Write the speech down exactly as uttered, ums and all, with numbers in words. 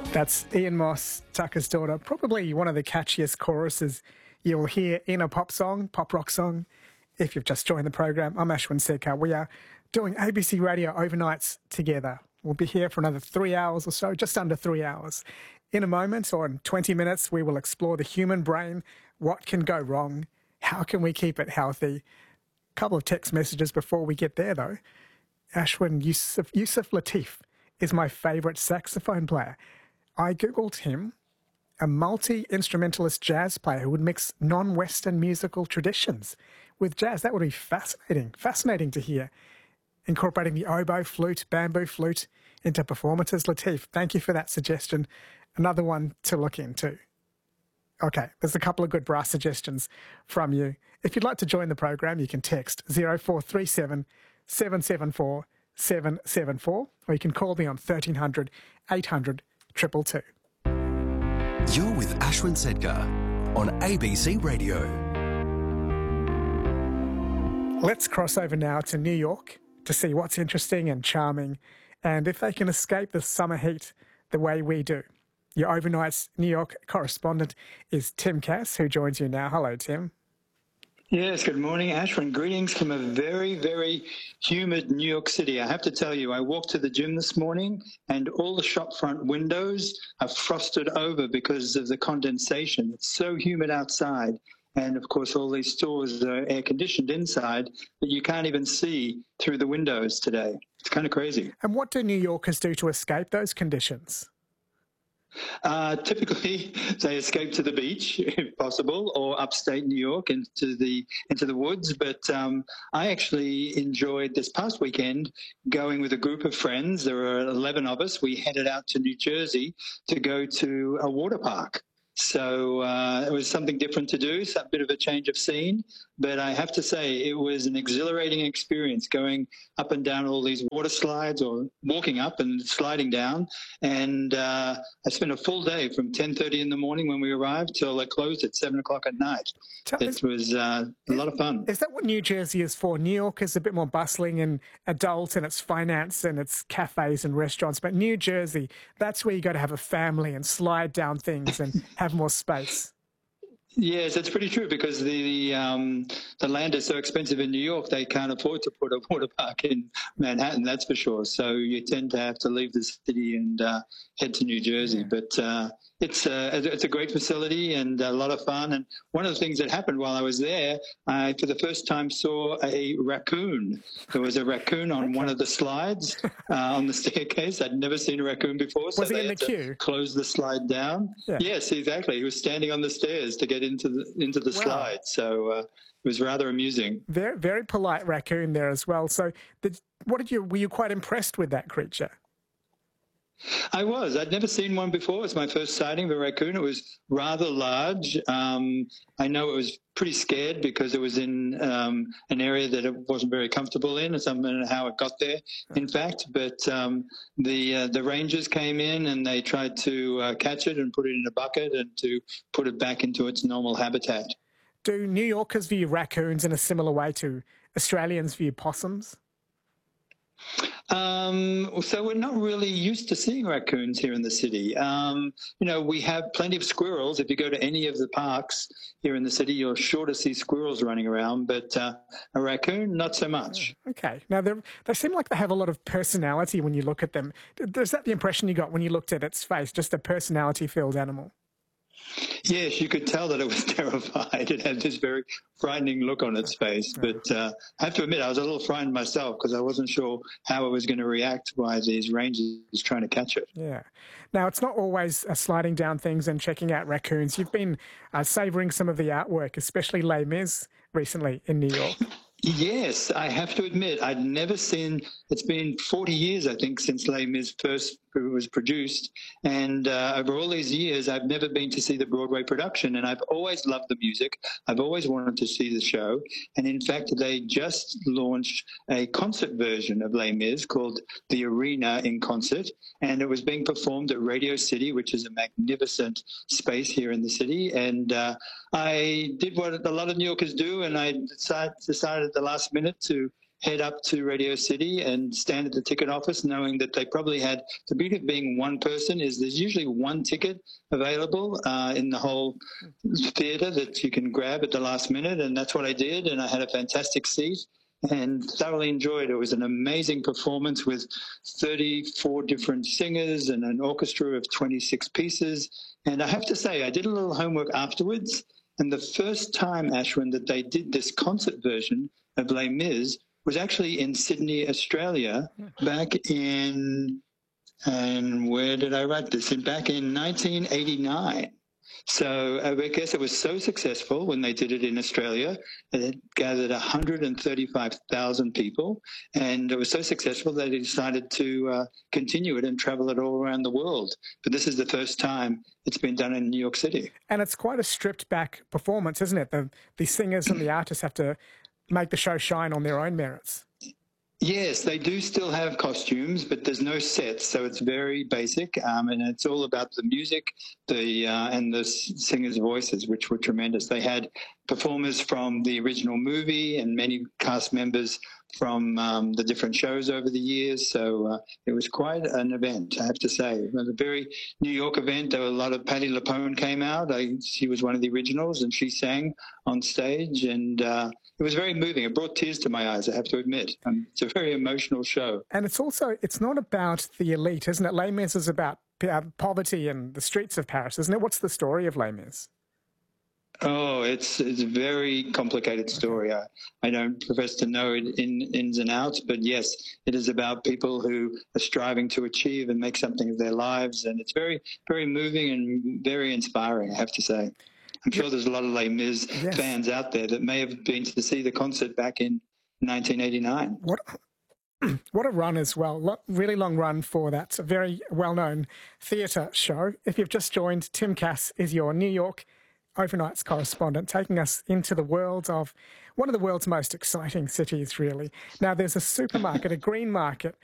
That's Ian Moss, Tucker's Daughter. Probably one of the catchiest choruses you'll hear in a pop song, pop rock song. If you've just joined the program, I'm Ashwin Sedkar. We are doing A B C Radio overnights together. We'll be here for another three hours or so, just under three hours. In a moment, or in twenty minutes, we will explore the human brain. What can go wrong? How can we keep it healthy? A couple of text messages before we get there, though. Ashwin, Yusuf, Yusuf Lateef is my favourite saxophone player. I googled him, a multi-instrumentalist jazz player who would mix non-Western musical traditions with jazz. That would be fascinating, fascinating to hear. Incorporating the oboe, flute, bamboo flute into performances. Lateef, thank you for that suggestion. Another one to look into. Okay, there's a couple of good brass suggestions from you. If you'd like to join the program, you can text zero four three seven, seven seven four, seven seven four, or you can call me on thirteen hundred, eight hundred, two two two. You're with Ashwin Sedkar on A B C Radio. Let's cross over now to New York to see what's interesting and charming and if they can escape the summer heat the way we do. Your overnight New York correspondent is Tim Cass, who joins you now. Hello, Tim. Yes, good morning, Ashwin. Greetings from a very, very humid New York City. I have to tell you, I walked to the gym this morning and all the shop front windows are frosted over because of the condensation. It's so humid outside. And, of course, all these stores are air-conditioned inside that you can't even see through the windows today. It's kind of crazy. And what do New Yorkers do to escape those conditions? Uh, typically, they escape to the beach, if possible, or upstate New York into the into the woods. But um, I actually enjoyed this past weekend going with a group of friends. There were eleven of us. We headed out to New Jersey to go to a water park. So uh, it was something different to do, so a bit of a change of scene. But I have to say it was an exhilarating experience going up and down all these water slides or walking up and sliding down. And uh, I spent a full day from ten thirty in the morning when we arrived till it closed at seven o'clock at night. It was uh, a lot of fun. Is that what New Jersey is for? New York is a bit more bustling and adult, and it's finance and it's cafes and restaurants. But New Jersey, that's where you got to have a family and slide down things and have more space. Yes, that's pretty true because the um, the land is so expensive in New York, they can't afford to put a water park in Manhattan, that's for sure. So you tend to have to leave the city and uh, head to New Jersey. Yeah. But uh, it's, a, it's a great facility and a lot of fun. And one of the things that happened while I was there, I for the first time saw a raccoon. There was a raccoon on okay. one of the slides uh, on the staircase. I'd never seen a raccoon before. So was he they in the had to queue? Close the slide down. Yeah. Yes, exactly. He was standing on the stairs to get into the into the wow. slide. So uh, it was rather amusing. Very, very polite raccoon there as well. So did, what did you, were you quite impressed with that creature? I was. I'd never seen one before. It was my first sighting of a raccoon. It was rather large. Um, I know it was pretty scared because it was in um, an area that it wasn't very comfortable in. I don't know how it got there, in fact. But um, the uh, the rangers came in and they tried to uh, catch it and put it in a bucket and to put it back into its normal habitat. Do New Yorkers view raccoons in a similar way to Australians view possums? Um, so we're not really used to seeing raccoons here in the city. Um, you know, we have plenty of squirrels. If you go to any of the parks here in the city, you're sure to see squirrels running around, but uh, a raccoon, not so much. Okay. Now, they seem like they have a lot of personality when you look at them. Is that the impression you got when you looked at its face, just a personality-filled animal? Yes, you could tell that it was terrified. It had this very frightening look on its face. But uh, I have to admit, I was a little frightened myself because I wasn't sure how it was going to react while these rangers trying to catch it. Yeah. Now, it's not always uh, sliding down things and checking out raccoons. You've been uh, savouring some of the artwork, especially Les Mis recently in New York. Yes, I have to admit, I'd never seen, it's been forty years, I think, since Les Mis first was produced. And uh, over all these years, I've never been to see the Broadway production. And I've always loved the music. I've always wanted to see the show. And in fact, they just launched a concert version of Les Mis called The Arena in Concert. And it was being performed at Radio City, which is a magnificent space here in the city. And uh, I did what a lot of New Yorkers do, and I decided, decided at the last minute to head up to Radio City and stand at the ticket office, knowing that they probably had, the beauty of being one person is there's usually one ticket available uh, in the whole theatre that you can grab at the last minute, and that's what I did, and I had a fantastic seat and thoroughly enjoyed it. It was an amazing performance with thirty-four different singers and an orchestra of twenty-six pieces. And I have to say, I did a little homework afterwards, and the first time, Ashwin, that they did this concert version of Les Mis was actually in Sydney, Australia, back in, and where did I write this? In, back in nineteen eighty-nine. So I guess it was so successful when they did it in Australia. It gathered one hundred thirty-five thousand people, and it was so successful that they decided to uh, continue it and travel it all around the world. But this is the first time it's been done in New York City. And it's quite a stripped-back performance, isn't it? The, the singers and the artists have to make the show shine on their own merits. Yes, they do still have costumes, but there's no sets, so it's very basic, um, and it's all about the music, the uh, and the singers' voices, which were tremendous. They had performers from the original movie and many cast members from um, the different shows over the years, so uh, it was quite an event, I have to say. It was a very New York event. There were a lot of Patti LuPone came out. I, she was one of the originals, and she sang on stage, and uh, it was very moving. It brought tears to my eyes, I have to admit. Um, it's a very emotional show. And it's also, it's not about the elite, isn't it? Les Mis is about uh, poverty and the streets of Paris, isn't it? What's the story of Les Mis? Oh, it's it's a very complicated story. I, I don't profess to know it in ins and outs, but yes, it is about people who are striving to achieve and make something of their lives. And it's very, very moving and very inspiring, I have to say. I'm sure there's a lot of Les Mis yes. fans out there that may have been to see the concert back in nineteen eighty-nine. What, what a run as well. Really long run for that. It's a very well-known theatre show. If you've just joined, Tim Cass is your New York overnights correspondent, taking us into the world of one of the world's most exciting cities, really. Now, there's a supermarket, a green market,